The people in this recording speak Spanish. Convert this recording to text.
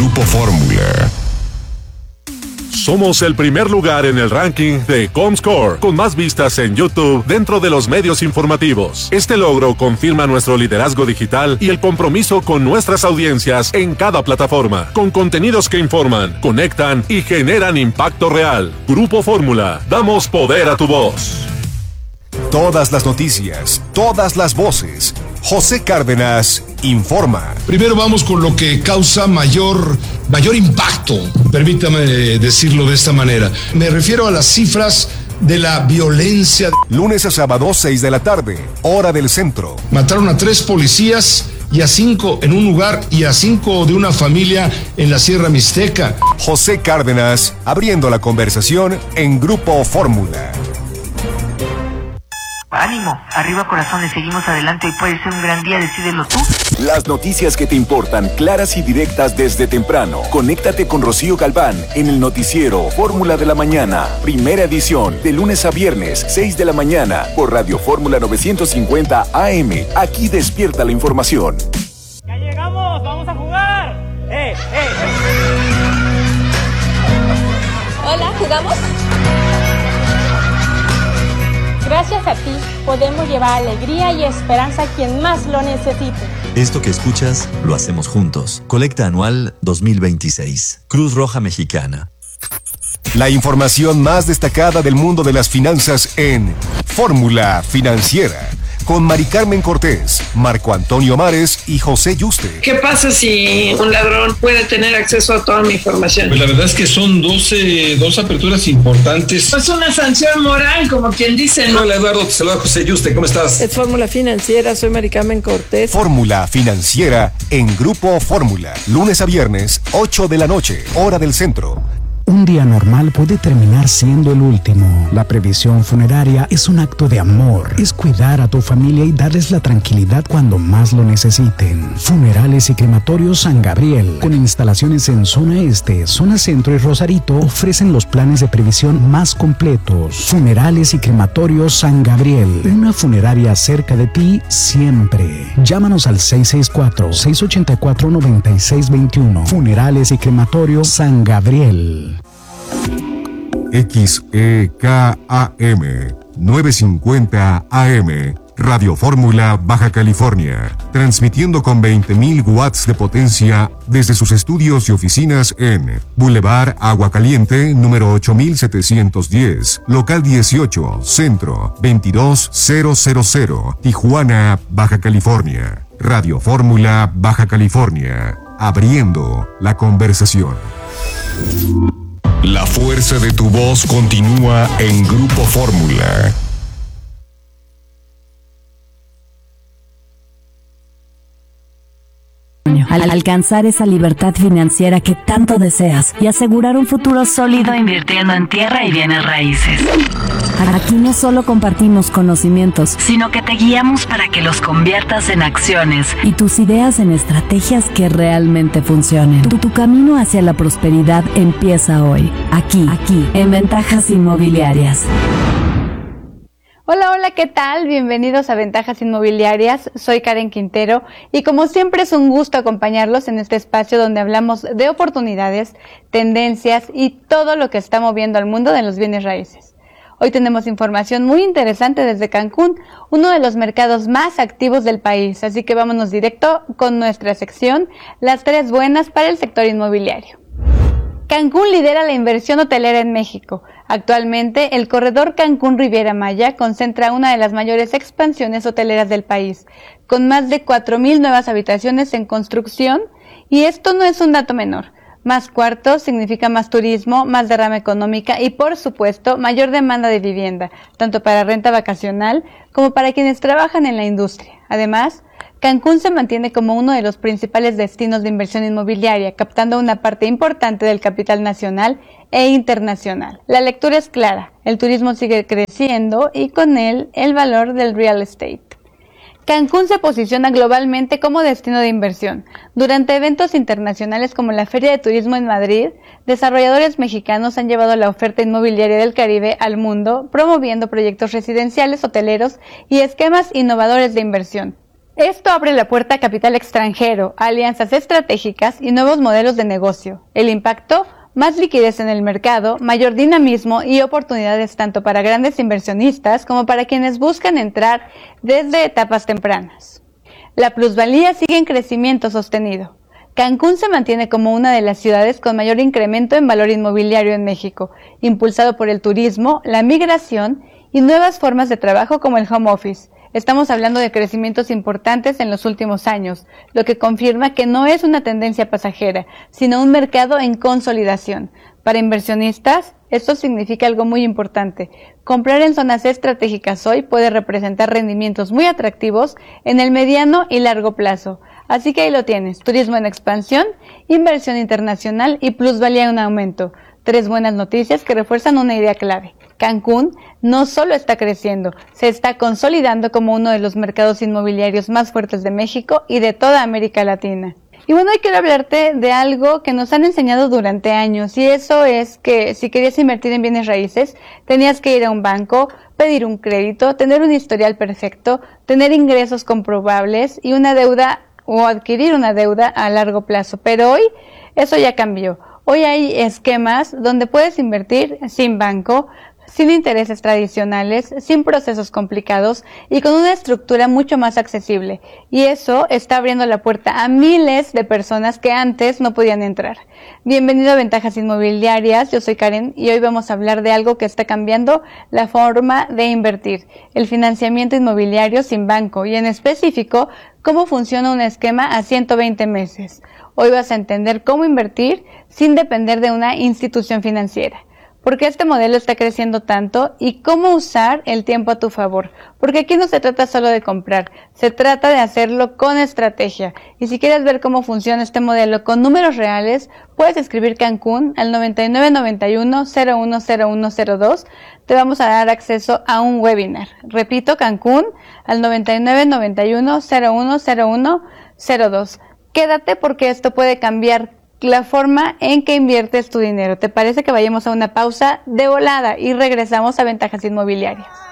Grupo Fórmula. Somos el primer lugar en el ranking de Comscore, con más vistas en YouTube dentro de los medios informativos. Este logro confirma nuestro liderazgo digital y el compromiso con nuestras audiencias en cada plataforma, con contenidos que informan, conectan y generan impacto real. Grupo Fórmula, damos poder a tu voz. Todas las noticias, todas las voces. José Cárdenas informa. Primero vamos con lo que causa mayor impacto, permítame decirlo de esta manera. Me refiero a las cifras de la violencia. Lunes a sábado, 6 de la tarde, hora del centro. Mataron a 3 policías y a 5 en un lugar y a 5 de una familia en la Sierra Mixteca. José Cárdenas abriendo la conversación en Grupo Fórmula. Ánimo, arriba corazones, seguimos adelante y puede ser un gran día, decídelo tú. Las noticias que te importan, claras y directas desde temprano. Conéctate con Rocío Galván en el noticiero Fórmula de la Mañana, primera edición, de lunes a viernes, 6 de la mañana, por Radio Fórmula 950 AM. Aquí despierta la información. ¡Ya llegamos! ¡Vamos a jugar! Hola, ¿jugamos? Gracias a ti, podemos llevar alegría y esperanza a quien más lo necesite. Esto que escuchas, lo hacemos juntos. Colecta Anual 2026. Cruz Roja Mexicana. La información más destacada del mundo de las finanzas en Fórmula Financiera, con Mari Carmen Cortés, Marco Antonio Mares y José Yuste. ¿Qué pasa si un ladrón puede tener acceso a toda mi información? Pues la verdad es que son dos aperturas importantes. Es una sanción moral, como quien dice, ¿no? Hola Eduardo, te saluda José Yuste, ¿cómo estás? Es Fórmula Financiera, soy Mari Carmen Cortés. Fórmula Financiera en Grupo Fórmula, lunes a viernes, 8 de la noche, hora del centro. Un día normal puede terminar siendo el último. La previsión funeraria es un acto de amor. Es cuidar a tu familia y darles la tranquilidad cuando más lo necesiten. Funerales y Crematorios San Gabriel, con instalaciones en zona este, zona centro y Rosarito, ofrecen los planes de previsión más completos. Funerales y Crematorios San Gabriel, una funeraria cerca de ti siempre. Llámanos al 664-684-9621. Funerales y Crematorios San Gabriel. XEKAM 950 AM, Radio Fórmula Baja California, transmitiendo con 20.000 watts de potencia desde sus estudios y oficinas en Boulevard Agua Caliente, número 8710, local 18, centro 22000, Tijuana, Baja California. Radio Fórmula Baja California, abriendo la conversación. La fuerza de tu voz continúa en Grupo Fórmula. Al alcanzar esa libertad financiera que tanto deseas y asegurar un futuro sólido Invirtiendo en tierra y bienes raíces. Aquí no solo compartimos conocimientos, Sino que te guiamos para que los conviertas en acciones. y tus ideas en estrategias que realmente funcionen. Tu camino hacia la prosperidad empieza hoy, aquí, en Ventajas Inmobiliarias. Hola, ¿qué tal? Bienvenidos a Ventajas Inmobiliarias. Soy Karen Quintero y como siempre es un gusto acompañarlos en este espacio donde hablamos de oportunidades, tendencias y todo lo que está moviendo al mundo de los bienes raíces. Hoy tenemos información muy interesante desde Cancún, uno de los mercados más activos del país, así que vámonos directo con nuestra sección, las 3 buenas para el sector inmobiliario. Cancún lidera la inversión hotelera en México. Actualmente, el corredor Cancún-Riviera Maya concentra una de las mayores expansiones hoteleras del país, con más de 4,000 nuevas habitaciones en construcción, y esto no es un dato menor. Más cuartos significa más turismo, más derrama económica y, por supuesto, mayor demanda de vivienda, tanto para renta vacacional como para quienes trabajan en la industria. Además, Cancún se mantiene como uno de los principales destinos de inversión inmobiliaria, captando una parte importante del capital nacional e internacional. La lectura es clara, el turismo sigue creciendo y con él el valor del real estate. Cancún se posiciona globalmente como destino de inversión. Durante eventos internacionales como la Feria de Turismo en Madrid, desarrolladores mexicanos han llevado la oferta inmobiliaria del Caribe al mundo, promoviendo proyectos residenciales, hoteleros y esquemas innovadores de inversión. Esto abre la puerta a capital extranjero, alianzas estratégicas y nuevos modelos de negocio. El impacto: más liquidez en el mercado, mayor dinamismo y oportunidades tanto para grandes inversionistas como para quienes buscan entrar desde etapas tempranas. La plusvalía sigue en crecimiento sostenido. Cancún se mantiene como una de las ciudades con mayor incremento en valor inmobiliario en México, impulsado por el turismo, la migración y nuevas formas de trabajo como el home office. Estamos hablando de crecimientos importantes en los últimos años, lo que confirma que no es una tendencia pasajera, sino un mercado en consolidación. Para inversionistas, esto significa algo muy importante. Comprar en zonas estratégicas hoy puede representar rendimientos muy atractivos en el mediano y largo plazo. Así que ahí lo tienes: turismo en expansión, inversión internacional y plusvalía en aumento. 3 buenas noticias que refuerzan una idea clave. Cancún no solo está creciendo, se está consolidando como uno de los mercados inmobiliarios más fuertes de México y de toda América Latina. Y bueno, hoy quiero hablarte de algo que nos han enseñado durante años, y eso es que si querías invertir en bienes raíces, tenías que ir a un banco, pedir un crédito, tener un historial perfecto, tener ingresos comprobables y una deuda o adquirir una deuda a largo plazo. Pero hoy eso ya cambió. Hoy hay esquemas donde puedes invertir sin banco, sin intereses tradicionales, sin procesos complicados y con una estructura mucho más accesible. Y eso está abriendo la puerta a miles de personas que antes no podían entrar. Bienvenido a Ventajas Inmobiliarias, yo soy Karen y hoy vamos a hablar de algo que está cambiando la forma de invertir: el financiamiento inmobiliario sin banco y en específico cómo funciona un esquema a 120 meses. Hoy vas a entender cómo invertir sin depender de una institución financiera. ¿Por qué este modelo está creciendo tanto y cómo usar el tiempo a tu favor? Porque aquí no se trata solo de comprar, se trata de hacerlo con estrategia. Y si quieres ver cómo funciona este modelo con números reales, puedes escribir Cancún al 9991-010102. Te vamos a dar acceso a un webinar. Repito, Cancún al 9991-010102. Quédate porque esto puede cambiar la forma en que inviertes tu dinero. ¿Te parece que vayamos a una pausa de volada y regresamos a Ventajas Inmobiliarias?